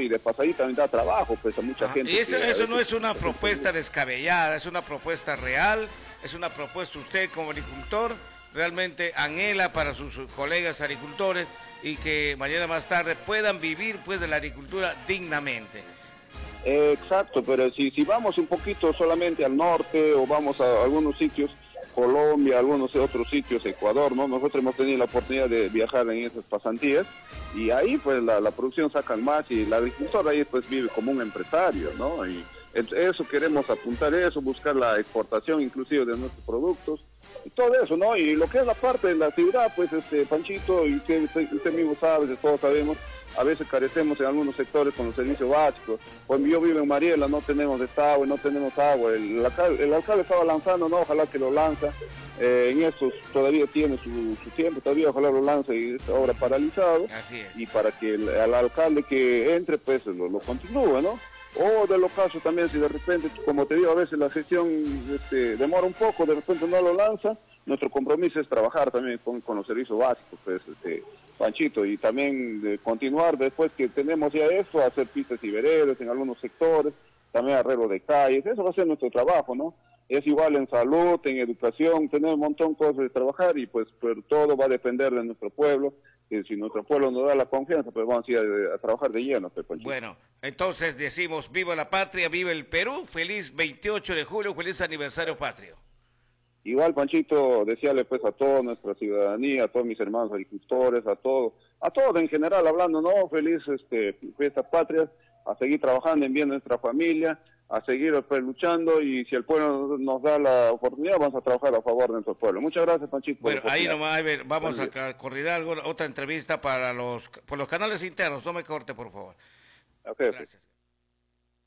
Y de pasadita también da trabajo, pues, a mucha gente. Y eso no es una propuesta descabellada, es una propuesta real, es una propuesta usted como agricultor realmente anhela para sus colegas agricultores y que mañana más tarde puedan vivir pues de la agricultura dignamente. Exacto, pero si vamos un poquito solamente al norte o vamos a algunos sitios, Colombia, algunos otros sitios, Ecuador, ¿no? Nosotros hemos tenido la oportunidad de viajar en esas pasantías y ahí pues la producción sacan más y el agricultor ahí pues vive como un empresario, ¿no? Y eso queremos apuntar, eso, buscar la exportación inclusive de nuestros productos y todo eso, ¿no? Y lo que es la parte de la ciudad, pues Panchito, y usted mismo sabe, todos sabemos, a veces carecemos en algunos sectores con los servicios básicos. Cuando yo vivo en Mariela no tenemos desagüe, no tenemos agua. El alcalde estaba lanzando, ¿no? Ojalá que lo lanza. En eso todavía tiene su tiempo, todavía ojalá lo lance y es ahora paralizado. Así es. Y para que al alcalde que entre, pues lo continúe, ¿no? O de los casos también, si de repente, como te digo, a veces la gestión demora un poco, de repente no lo lanza, nuestro compromiso es trabajar también con los servicios básicos, pues, Panchito, y también de continuar después que tenemos ya esto, hacer pistas y veredas en algunos sectores, también arreglo de calles, eso va a ser nuestro trabajo, ¿no? Es igual en salud, en educación, tenemos un montón de cosas de trabajar y pues pero todo va a depender de nuestro pueblo. Si nuestro pueblo nos da la confianza, pues vamos a ir a trabajar de lleno. Pues, bueno, entonces decimos, viva la patria, viva el Perú, feliz 28 de julio, feliz aniversario patrio. Igual, Panchito, desearle pues a toda nuestra ciudadanía, a todos mis hermanos agricultores, a todos en general hablando, ¿no? Feliz fiesta patria, a seguir trabajando en bien de nuestra familia, a seguir pues, luchando y si el pueblo nos da la oportunidad vamos a trabajar a favor de nuestro pueblo. Muchas gracias, Panchito. Bueno, ahí nomás, vamos a coordinar otra entrevista por los canales internos, no me corte por favor. Okay. Gracias.